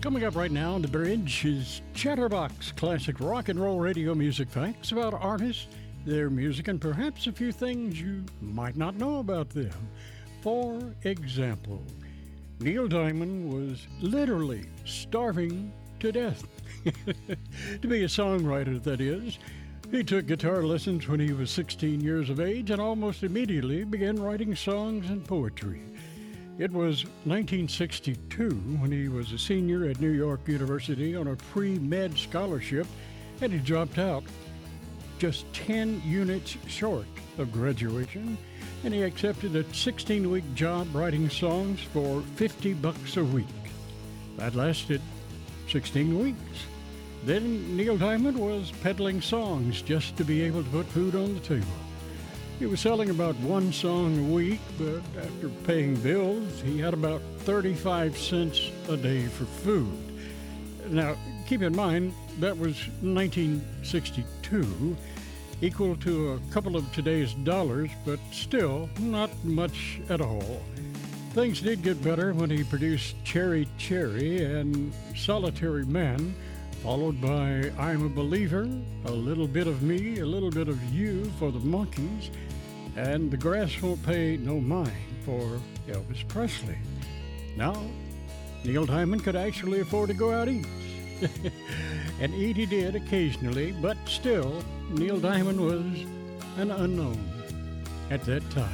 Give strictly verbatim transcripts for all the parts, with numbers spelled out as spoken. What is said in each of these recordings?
Coming up right now on the bridge is Chatterbox, classic rock and roll radio music facts about artists, their music, and perhaps a few things you might not know about them. For example, Neil Diamond was literally starving to death. To be a songwriter, that is. He took guitar lessons when he was sixteen years of age and almost immediately began writing songs and poetry. It was nineteen sixty-two when he was a senior at New York University on a pre-med scholarship, and he dropped out just ten units short of graduation, and he accepted a sixteen-week job writing songs for fifty bucks a week. That lasted sixteen weeks. Then Neil Diamond was peddling songs just to be able to put food on the table. He was selling about one song a week, but after paying bills, he had about thirty-five cents a day for food. Now, keep in mind, that was nineteen sixty-two, equal to a couple of today's dollars, but still not much at all. Things did get better when he produced Cherry Cherry and Solitary Man, followed by I'm a Believer, A Little Bit of Me, A Little Bit of You for the Monkees, and The Grass Won't Pay No Mind for Elvis Presley. Now, Neil Diamond could actually afford to go out east. And eat he did occasionally, but still, Neil Diamond was an unknown at that time.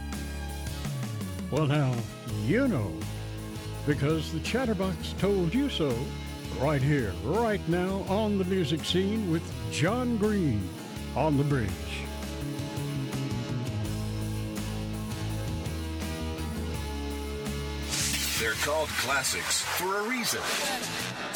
Well, now, you know, because the Chatterbox told you so, right here, right now, on the music scene with John Green on the bridge. They're called classics for a reason.